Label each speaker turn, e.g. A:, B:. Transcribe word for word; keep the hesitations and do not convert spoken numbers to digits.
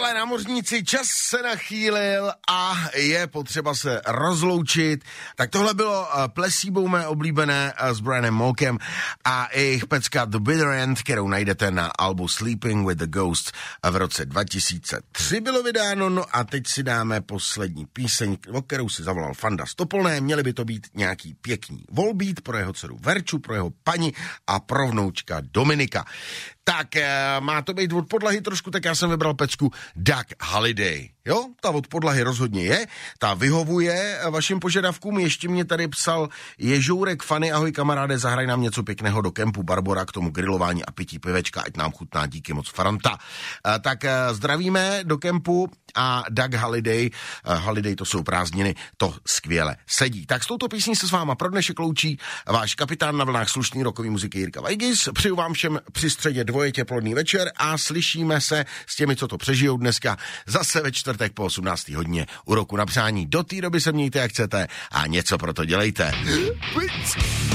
A: Přátelé námořníci, čas se nachýlil a je potřeba se rozloučit. Tak tohle bylo Placebo, mé oblíbené s Brianem Molkem a jejich pecka The Bitter End, kterou najdete na albu Sleeping with the Ghost v roce dva tisíce tři bylo vydáno. No a teď si dáme poslední píseň, o kterou si zavolal Fanda Stopolné. Měly by to být nějaký pěkný volbeat pro jeho dceru Verču, pro jeho paní a pro vnoučka Dominika. Tak má to být od podlahy trošku, tak já jsem vybral pecku Doug Holiday. Jo, ta od podlahy rozhodně je, ta vyhovuje vašim požadavkům. Ještě mě tady psal Ježourek Fany, ahoj kamaráde, zahraj nám něco pěkného do kempu Barbora, k tomu grilování a pití pivečka, ať nám chutná, díky moc Franta. Tak zdravíme do kempu a Doug Holiday, Holiday to jsou prázdniny, to skvěle sedí. Tak s touto písní se s váma pro dnešek loučí váš kapitán na vlnách slušný rokový muziky Jirka Vajgis. Přeju vám všem při středě dvojetě plodný večer a slyšíme se s těmi, co to přežijou dneska zase ve čtvrtek po osmnácté hodině u Roku na přání. Do té doby se mějte jak chcete a něco pro to dělejte.